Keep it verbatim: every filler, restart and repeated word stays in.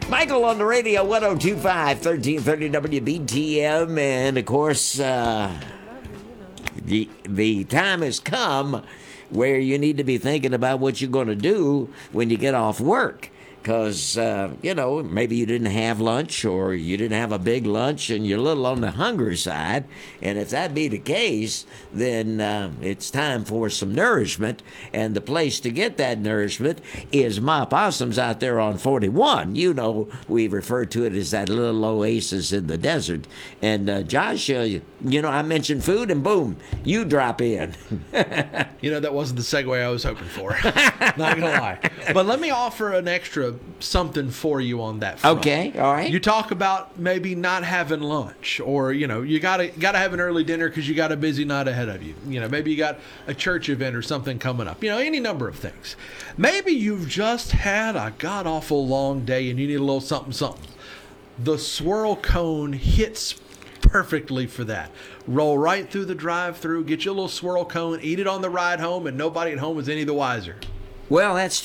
Michael on the radio, one oh two point five, thirteen thirty W B T M. And, of course, uh, the, the time has come where you need to be thinking about what you're going to do when you get off work. Because, uh, you know, maybe you didn't have lunch or you didn't have a big lunch and you're a little on the hungry side. And if that be the case, then uh, it's time for some nourishment. And the place to get that nourishment is My Possums out there on forty-one. You know, we refer to it as that little oasis in the desert. And, uh, Josh, uh, you know, I mentioned food and boom, you drop in. You know, that wasn't the segue I was hoping for. Not going to lie. But let me offer an extra something for you on that front. Okay, all right. You talk about maybe not having lunch, or you know you gotta gotta have an early dinner because you got a busy night ahead of you. You know, maybe you got a church event or something coming up. You know, any number of things. Maybe you've just had a god awful long day and you need a little something something. The swirl cone hits perfectly for that. Roll right through the drive-through, get you a little swirl cone, eat it on the ride home, and nobody at home is any the wiser. Well, that's